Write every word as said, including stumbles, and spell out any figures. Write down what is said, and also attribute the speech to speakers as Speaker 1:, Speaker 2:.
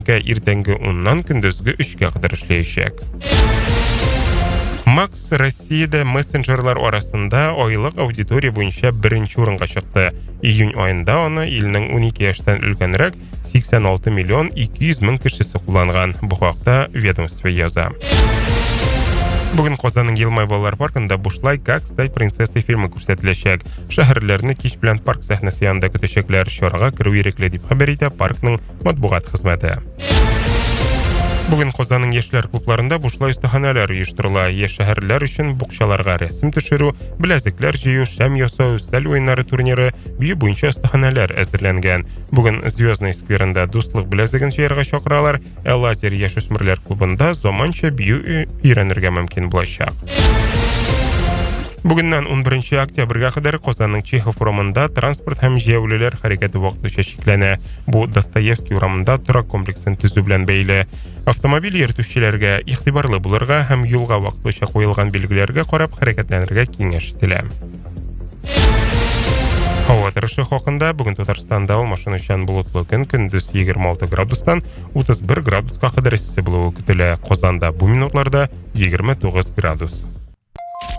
Speaker 1: Иртенгі оннан күндізгі үшке қыдыр ішлейшек. Макс Россияда мессенджерлар арасында айлық аудитория бойынша бірінші орынға шықты. Июнь айында оны елінің он екі яштан үлкенірек сексен алты миллион екі жүз мың кішісі қолданған. Бұл хақта ведомство яза. Бүгін Қозаның Елмай балалар паркында «Бушлай, как стать принцессой» фильмі көрсетілешек. Шәһәрләрне кич белән парк сәхнәсе янында көтәчәкләр, чарага керү ирекле дип хәбәр итә паркның матбугат хезмәте. Бүгін Қозаның яшьләр клубларында Бушлай остаханәләр оештырыла. Яшь шәһәрләр өчен букчаларга рәсем төшерү, беләзекләр җыю, шәм ясау, өстәл уеннары турниры, бию буенча остаханәләр әзерләнгән. Бүген Звездный скверында дуслык беләзеген җыярга чакыралар, ә Лазер яшүсмерләр клубында заманча бию өйрәнергә мөмкин булачак. Бүгеннән он беренче октябрьгә кадәр Казанның Чехов урамында транспорт һәм җәяүлеләр хәрәкәте вакытлыча шикләнә. Бу Достоевский урамында торак комплексын төзү белән бәйле. Автомобиль йөртүчеләргә игътибарлы булырга һәм юлга вакытлыча куелган билгеләргә карап хәрәкәтләнергә киңәш ителә. Һава торышы хакында бүген Татарстанда алмашынучан болытлы көн, көндез егерме алты градустан утыз бер градуска кадәр эссе булуы көтелә. Казанда бу минутларда егерме тугыз градус.